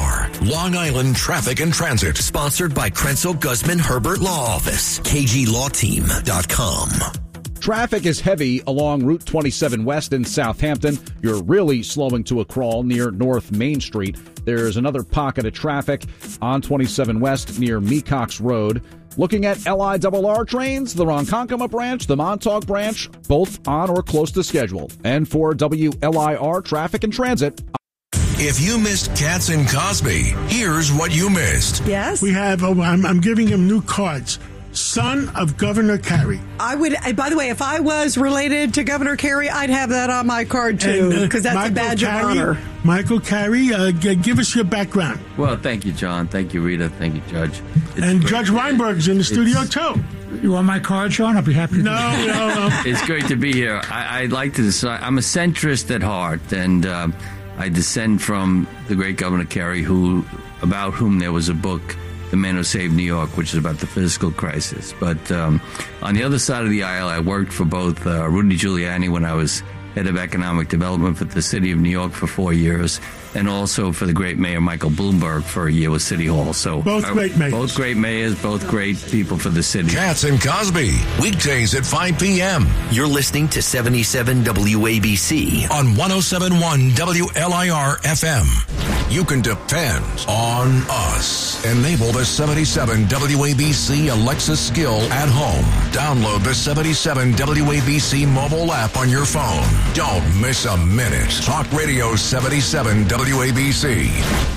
Long Island Traffic and Transit. Sponsored by Krenzel Guzman Herbert Law Office. K G law team dot com. Traffic is heavy along Route twenty-seven West in Southampton. You're really slowing to a crawl near North Main Street. There's another pocket of traffic on twenty-seven West near Mecox Road. Looking at L I R R trains, the Ronkonkoma branch, the Montauk branch, both on or close to schedule. And for W L I R Traffic and Transit. If you missed Katz and Cosby, here's what you missed. Yes? We have, oh, I'm, I'm giving him new cards. Son of Governor Carey. I would, by the way, if I was related to Governor Carey, I'd have that on my card, too, because uh, that's Michael a badge Carey, of honor. Michael Carey, uh, g- give us your background. Well, thank you, John. Thank you, Rita. Thank you, Judge. It's and great. Judge Weinberg's in the studio, it's, too. You want my card, Sean? I'll be happy to No, no, no. It's great to be here. I, I'd like to decide. I'm a centrist at heart, and uh, I descend from the great Governor Carey, who, about whom there was a book, The Man Who Saved New York, which is about the fiscal crisis. But um, on the other side of the aisle, I worked for both uh, Rudy Giuliani when I was head of economic development for the city of New York for four years, and also for the great mayor Michael Bloomberg for a year with City Hall. So both great mayors. Both great mayors, both great people for the city. Katz and Cosby, weekdays at five p.m. You're listening to seventy-seven W A B C on one oh seven point one W L I R F M. You can depend on us. Enable the seventy-seven W A B C Alexa skill at home. Download the seventy-seven W A B C mobile app on your phone. Don't miss a minute. Talk Radio seventy-seven W A B C.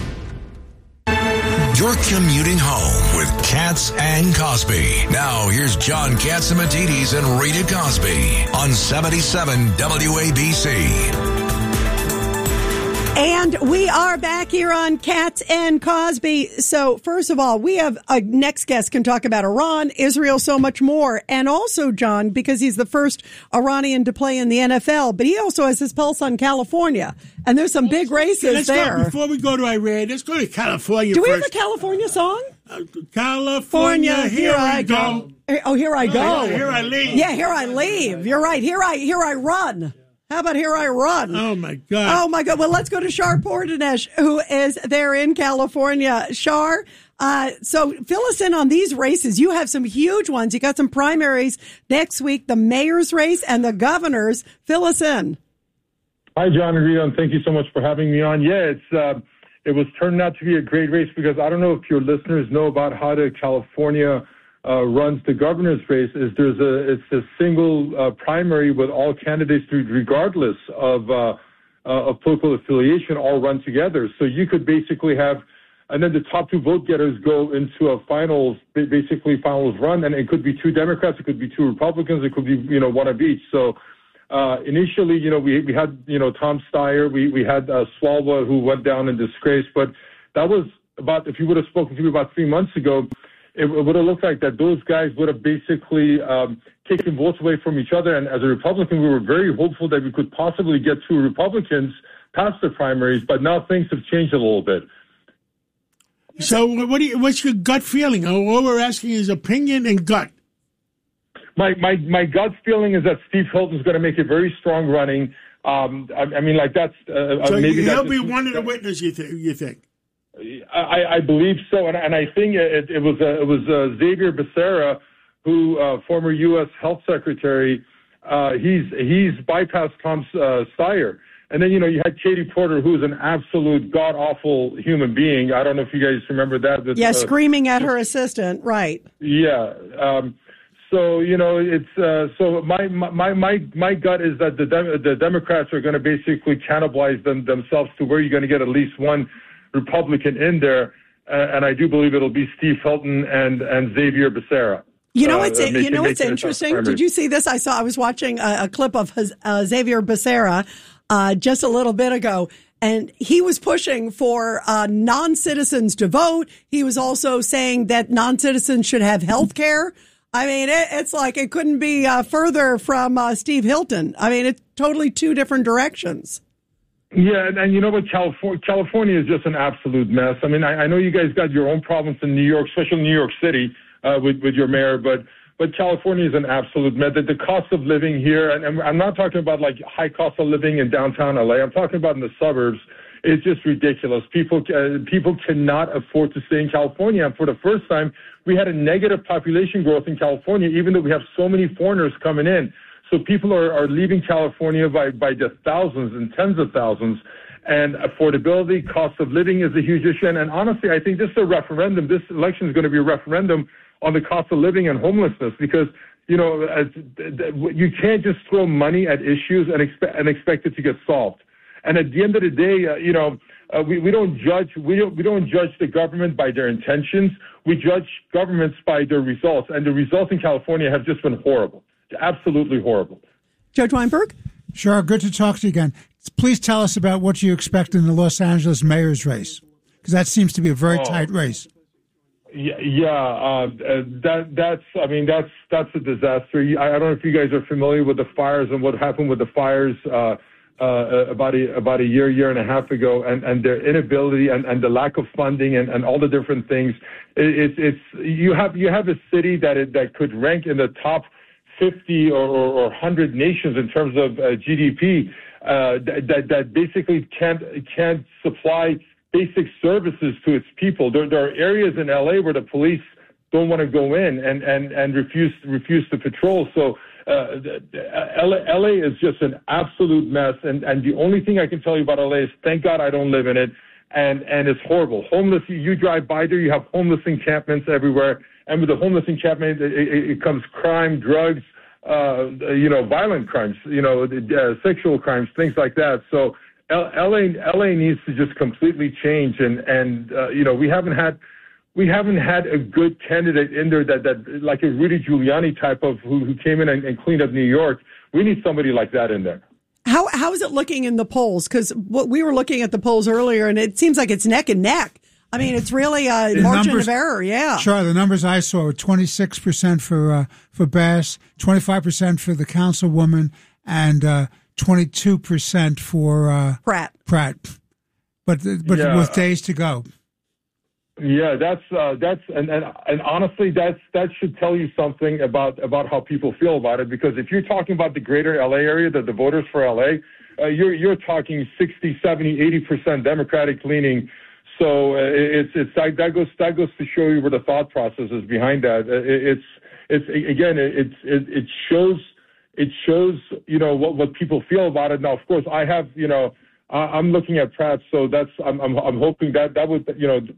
You're commuting home with Katz and Cosby. Now here's John Catsimatidis and Rita Cosby on seventy-seven W A B C. And we are back here on Katz and Cosby. So, first of all, we have a next guest can talk about Iran, Israel, so much more. And also, John, because he's the first Iranian to play in the N F L, but he also has his pulse on California. And there's some big races let's there. Go, before we go to Iran, let's go to California Do we first. have a California song? Uh, California, here, here I go. go. Oh, here I go. Oh, here I leave. Yeah, here I leave. You're right. Here I here I run. How about Here I Run? Oh, my God. Oh, my God. Well, let's go to Shar Portanesh, who is there in California. Shar, uh, so fill us in on these races. You have some huge ones. You got some primaries next week, the mayor's race and the governor's. Fill us in. Hi, John and Rita, and thank you so much for having me on. Yeah, it's uh, it was turned out to be a great race because I don't know if your listeners know about how the California Uh, runs the governor's race. Is there's a it's a single uh, primary with all candidates, regardless of uh, uh, of political affiliation, all run together. So you could basically have, and then the top two vote getters go into a finals, basically finals run, and it could be two Democrats, it could be two Republicans, it could be you know one of each. So uh, initially, you know we we had you know Tom Steyer, we we had uh, Swalwell who went down in disgrace, but that was about if you would have spoken to me about three months ago. It would have looked like that those guys would have basically um, taken votes away from each other. And as a Republican, we were very hopeful that we could possibly get two Republicans past the primaries. But now things have changed a little bit. So what do you, what's your gut feeling? All we're asking is opinion and gut. My my, my gut feeling is that Steve Hilton is going to make a very strong running. Um, I, I mean, like that's uh, so maybe he'll that's be one of the witnesses. You think? You think? I, I believe so, and, and I think it, it was uh, it was uh, Xavier Becerra, who uh, former U S Health Secretary. Uh, he's he's bypassed Tom uh, Steyer, and then you know you had Katie Porter, who's an absolute god awful human being. I don't know if you guys remember that. that yeah, uh, screaming at her assistant, right? Yeah. Um, so you know it's uh, so my my my my gut is that the Dem- the Democrats are going to basically cannibalize them themselves to where you're going to get at least one Republican in there, uh, and I do believe it'll be Steve Hilton and, and Xavier Becerra. You know what's uh, you know what's interesting? Did you see this? I saw I was watching a, a clip of his, uh, Xavier Becerra uh, just a little bit ago, and he was pushing for uh, non-citizens to vote. He was also saying that non-citizens should have health care. I mean, it, it's like it couldn't be uh, further from uh, Steve Hilton. I mean, it's totally two different directions. Yeah, and, and you know what, California, California is just an absolute mess. I mean, I, I know you guys got your own problems in New York, especially New York City, uh, with with your mayor, but but California is an absolute mess. The, the cost of living here, and, and I'm not talking about like high cost of living in downtown L A. I'm talking about in the suburbs. It's just ridiculous. People uh, people cannot afford to stay in California. And for the first time, we had a negative population growth in California, even though we have so many foreigners coming in. So people are, are leaving California by, by the thousands and tens of thousands. And affordability, cost of living is a huge issue. And, and honestly, I think this is a referendum. This election is going to be a referendum on the cost of living and homelessness because, you know, as, you can't just throw money at issues and expect, and expect it to get solved. And at the end of the day, uh, you know, uh, we, we don't judge we don't, we don't judge the government by their intentions. We judge governments by their results. And the results in California have just been horrible, absolutely horrible. Judge Weinberg? Sure, good to talk to you again. Please tell us about what you expect in the Los Angeles mayor's race, because that seems to be a very oh. tight race. Yeah, yeah uh, that that's. I mean, that's that's a disaster. I, I don't know if you guys are familiar with the fires and what happened with the fires uh, uh, about a about a year, year and a half ago, and, and their inability and, and the lack of funding and, and all the different things. It, it's it's you have you have a city that it, that could rank in the top fifty or, or, or one hundred nations in terms of uh, G D P. Uh, that that basically can't can't supply basic services to its people. There, there are areas in L A where the police don't want to go in and, and, and refuse refuse to patrol. So uh, L A, L A is just an absolute mess. And, and the only thing I can tell you about L A is thank God I don't live in it. And and it's horrible. Homeless. You drive by there, you have homeless encampments everywhere. And with the homeless encampment, it, it, it comes crime, drugs. Uh, you know, violent crimes, you know, uh, sexual crimes, things like that. So L A, L A needs to just completely change. And, and uh, you know, we haven't had we haven't had a good candidate in there that, that like a Rudy Giuliani type of who, who came in and, and cleaned up New York. We need somebody like that in there. How How is it looking in the polls? Because what we were looking at the polls earlier, and it seems like it's neck and neck. I mean, it's really a The margin numbers- of error, yeah. Sure, the numbers I saw were twenty-six percent for uh, for Bass, twenty-five percent for the councilwoman, and uh, twenty-two percent for uh, Pratt. Pratt, but but Yeah. with days to go. Yeah, that's uh, that's and, and and honestly, that's that should tell you something about about how people feel about it. Because if you're talking about the greater L A area, the, the voters for L A, uh, you're you're talking sixty, seventy, eighty percent Democratic leaning. So uh, it's it's that, that goes that goes to show you where the thought process is behind that. It's it's again it's it, it shows it shows you know what what people feel about it. Now, of course, I have you know I'm looking at Pratt, so that's I'm I'm, I'm hoping that that would you know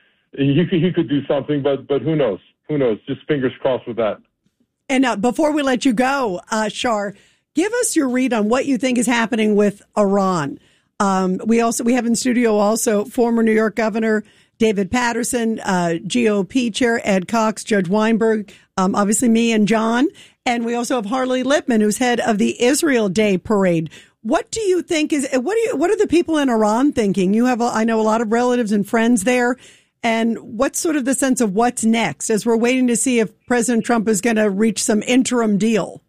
he could he could do something, but but who knows who knows? Just fingers crossed with that. And uh, before we let you go, uh, Shar, give us your read on what you think is happening with Iran. Um, we also we have in studio also former New York Governor David Paterson, uh, G O P Chair Ed Cox, Judge Weinberg, um, obviously me and John, and we also have Harley Lipman, who's head of the Israel Day Parade. What do you think is what do you what are the people in Iran thinking? You have a, I know a lot of relatives and friends there, and what's sort of the sense of what's next as we're waiting to see if President Trump is going to reach some interim deal?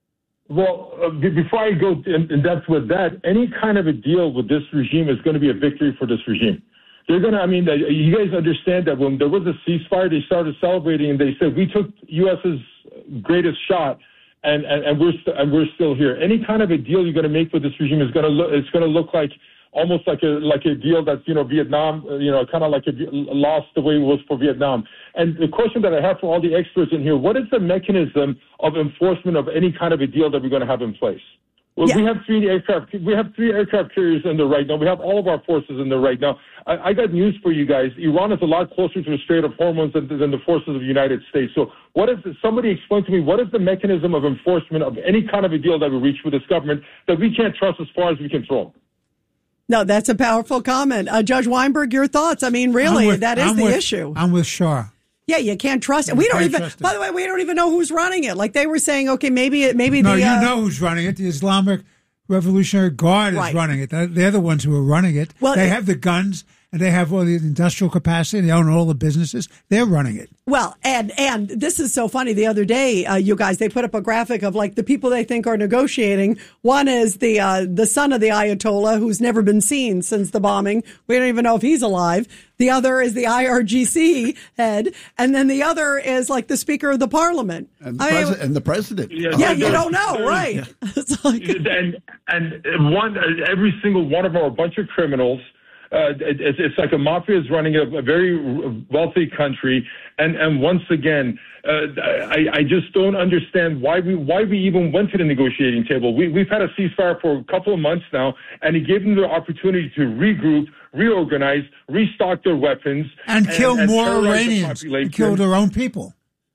Well, uh, b- before I go in, in depth with that, any kind of a deal with this regime is going to be a victory for this regime. They're going to, I mean, uh, you guys understand that when there was a ceasefire, they started celebrating and they said, we took U S's greatest shot and, and, and we're st- and we're still here. Any kind of a deal you're going to make with this regime is going to look, it's going to look like almost like a like a deal that's, you know, Vietnam, uh, you know, kind of like a lost the way it was for Vietnam. And the question that I have for all the experts in here, what is the mechanism of enforcement of any kind of a deal that we're going to have in place? Well, yeah. we have three aircraft. We have three aircraft carriers in there right now. We have all of our forces in there right now. I, I got news for you guys. Iran is a lot closer to the Strait of Hormuz than, than the forces of the United States. So, what is somebody explain to me? What is the mechanism of enforcement of any kind of a deal that we reach with this government that we can't trust as far as we can throw them? No, that's a powerful comment. Uh, Judge Weinberg, your thoughts? I mean, really, with, that is I'm the with, issue. I'm with Shar. Yeah, you can't trust it. We don't even, by the way, we don't even know who's running it. Like they were saying, okay, maybe it, maybe no, the. you uh, know who's running it. The Islamic Revolutionary Guard is Right. running it. They're, they're the ones who are running it. Well, they it- have the guns and they have all the industrial capacity and they own all the businesses. They're running it. Well, and and this is so funny. The other day, uh, you guys, they put up a graphic of like the people they think are negotiating. One is the uh, the son of the Ayatollah, who's never been seen since the bombing. We don't even know if he's alive. The other is the I R G C head, and then the other is like the Speaker of the Parliament. And the, I mean, presi- and the president. yeah, you don't know, right? It's like, and and one every single one of them are a bunch of criminals. Uh, it, it's like a mafia is running a, a very wealthy country, and and once again, uh, I, I just don't understand why we why we even went to the negotiating table. We we've had a ceasefire for a couple of months now, and he gave them the opportunity to regroup, reorganize, restock their weapons, and kill and more terrorize the Iranians, population. kill their own people.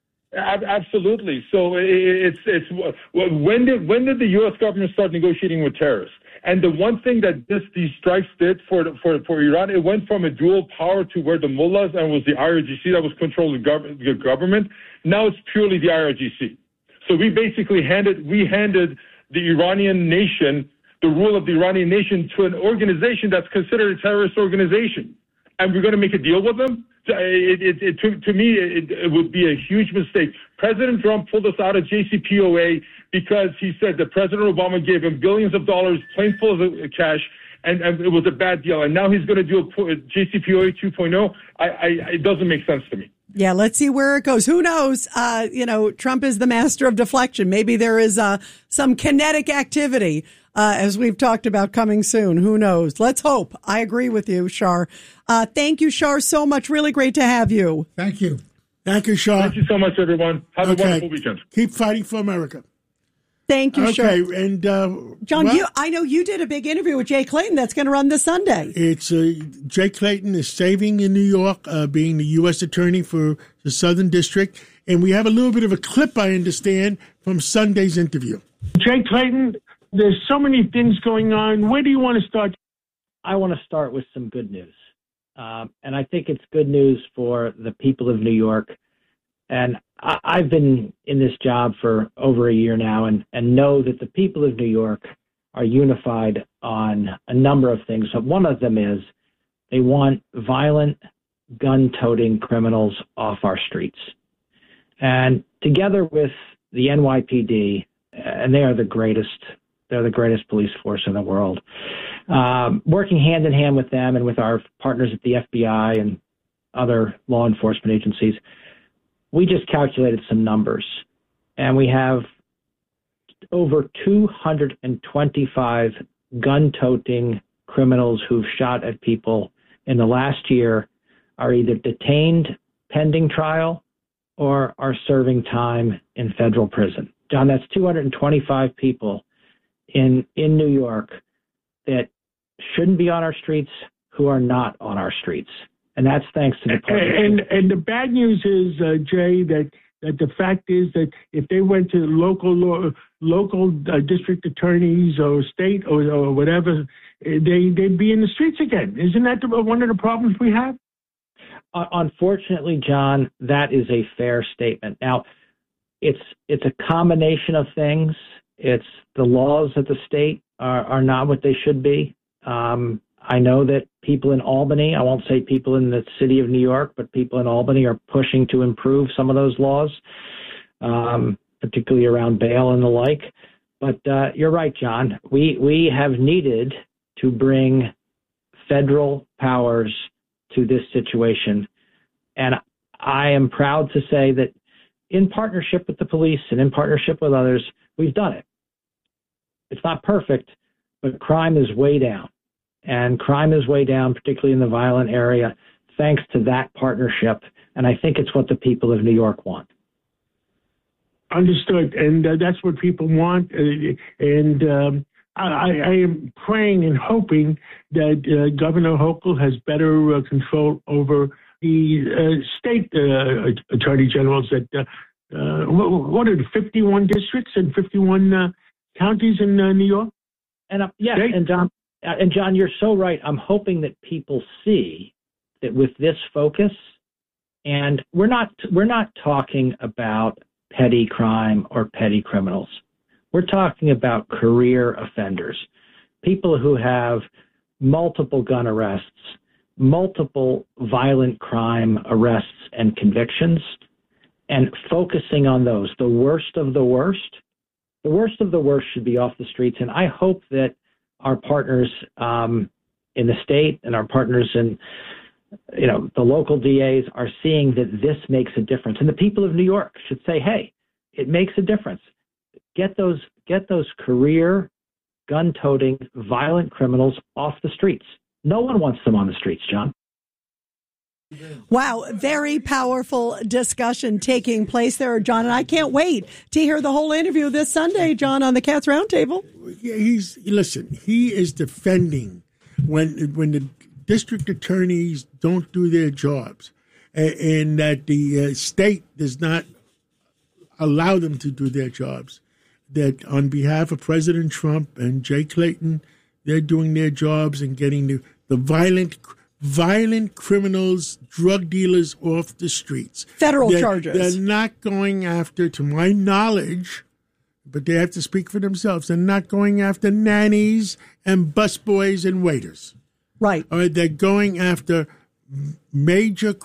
Ab- Absolutely. So it's it's when did when did the U S government start negotiating with terrorists? And the one thing that this these strikes did for for for Iran, it went from a dual power to where the mullahs and was the I R G C that was controlling the, gov- the government. Now it's purely the I R G C. So we basically handed we handed the Iranian nation the rule of the Iranian nation to an organization that's considered a terrorist organization, and we're going to make a deal with them. It, it, it, to, to me, it, it would be a huge mistake. President Trump pulled us out of J C P O A because he said that President Obama gave him billions of dollars, plain full of cash, and, and it was a bad deal. And now he's going to do a J C P O A two point oh. I, I, it doesn't make sense to me. Yeah, let's see where it goes. Who knows? Uh, you know, Trump is the master of deflection. Maybe there is uh, some kinetic activity, uh, as we've talked about, coming soon. Who knows? Let's hope. I agree with you, Shar. Uh, thank you, Shar, so much. Really great to have you. Thank you. Thank you, Shar. Thank you so much, everyone. Have Okay. a wonderful weekend. Keep fighting for America. Thank you, Shar. Okay, and uh, John, well, you, I know you did a big interview with Jay Clayton that's going to run this Sunday. It's uh, Jay Clayton is saving in New York, uh, being the U S attorney for the Southern District, and we have a little bit of a clip, I understand, from Sunday's interview. Jay Clayton, there's so many things going on. Where do you want to start? I want to start with some good news. Um, and I think it's good news for the people of New York. And I, I've been in this job for over a year now and, and know that the people of New York are unified on a number of things. So one of them is they want violent, gun-toting criminals off our streets. And together with the N Y P D, and they are the greatest, they're the greatest police force in the world, um, working hand in hand with them and with our partners at the F B I and other law enforcement agencies, we just calculated some numbers, and we have over two hundred twenty-five gun-toting criminals who've shot at people in the last year are either detained pending trial or are serving time in federal prison. John, that's two hundred twenty-five people in in New York that shouldn't be on our streets, who are not on our streets. And that's thanks to the partnership. And and the bad news is, uh, Jay, that, that the fact is that if they went to local law, local uh, district attorneys or state or, or whatever, they they'd be in the streets again. Isn't that the, one of the problems we have? Uh, unfortunately, John, that is a fair statement. Now, it's it's a combination of things. It's the laws of the state are, are not what they should be. Um, I know that people in Albany, I won't say people in the city of New York, but people in Albany are pushing to improve some of those laws, um, particularly around bail and the like. But uh, you're right, John. We we have needed to bring federal powers to this situation. And I am proud to say that in partnership with the police and in partnership with others, we've done it. It's not perfect, but crime is way down. And crime is way down, particularly in the violent area, thanks to that partnership. And I think it's what the people of New York want. Understood. And uh, that's what people want. Uh, and um, I, I am praying and hoping that uh, Governor Hochul has better uh, control over the uh, state uh, attorney generals that, uh, uh, what are the fifty-one districts and fifty-one uh, counties in uh, New York? And uh, yes, and John, uh, and John, you're so right. I'm hoping that people see that with this focus, and we're not we're not talking about petty crime or petty criminals. We're talking about career offenders, people who have multiple gun arrests, multiple violent crime arrests and convictions, and focusing on those, the worst of the worst. The worst of the worst should be off the streets. And I hope that our partners um, in the state and our partners in, you know, the local D As are seeing that this makes a difference. And the people of New York should say, hey, it makes a difference. Get those get those career gun-toting violent criminals off the streets. No one wants them on the streets, John. Wow, very powerful discussion taking place there, John. And I can't wait to hear the whole interview this Sunday, John, on the Cats Roundtable. Yeah, he's listen. He is defending when when the district attorneys don't do their jobs, and, and that the uh, state does not allow them to do their jobs. That on behalf of President Trump and Jay Clayton, they're doing their jobs and getting the, the violent. Violent criminals, drug dealers off the streets. Federal they're, charges. They're not going after, to my knowledge, but they have to speak for themselves. They're not going after nannies and busboys and waiters. Right. All right, they're going after major